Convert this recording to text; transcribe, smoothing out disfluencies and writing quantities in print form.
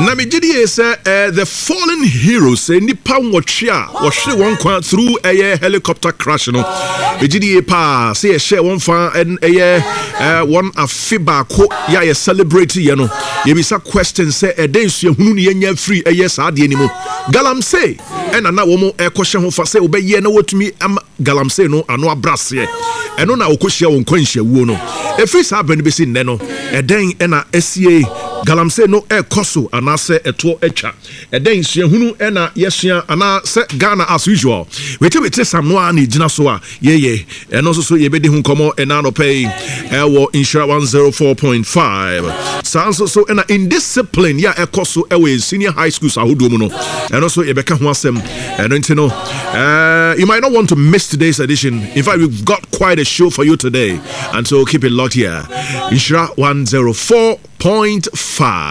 Na me gidi say the fallen heroes nipa nwotwe a wo hwe won kwa through helicopter crash no. Me gidi pa say share won fa one afiba ko ya ye celebrate ye no. Ye bisa question say den suahunu ne nya free saa de ni mu. Galamsey na wo mo ekohye ho fa say obeye na wotumi Galamsey no ano abrase eno na okohye won kwanhia wuo no. Efri saa bani besi nne no den na asie Galamsey no ekoso anase eto etwa eden suahunu na yesua anase Ghana as usual wete sam no ani gina so a ye eno so ye bedi hu komo na no pay wo insure 104.5 sanso so na indiscipline ya ekoso ewe senior high schools ahodo mu no eno so ye beka ho asem eno ntino you might not want to miss today's edition. In fact, we've got quite a show for you today, and so keep it locked here. Insure 104.5.